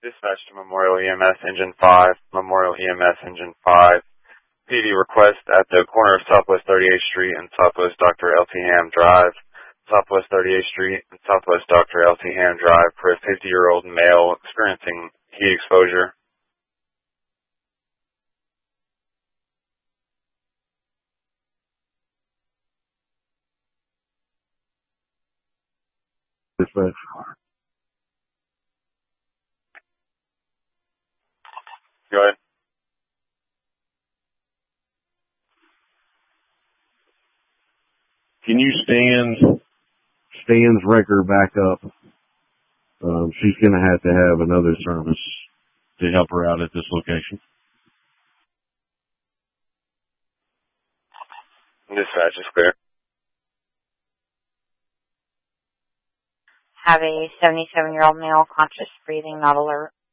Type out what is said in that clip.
Dispatch to Memorial EMS Engine 5, Memorial EMS Engine 5. PD request at the corner of Southwest 38th Street and Southwest Dr. L.T. Ham Drive, Southwest 38th Street and Southwest Dr. L.T. Ham Drive for a 50-year-old male experiencing heat exposure. Dispatch. Go ahead. Can you Stan's record back up? She's going to have another service to help her out at this location. Dispatch is clear. Have a 77-year-old male, conscious, breathing, not alert.